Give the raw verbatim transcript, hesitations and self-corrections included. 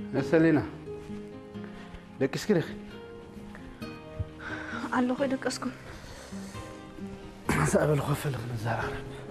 سلينا دكس كده الله خيدك أسكن سأقبل خوف اللي نزار عرب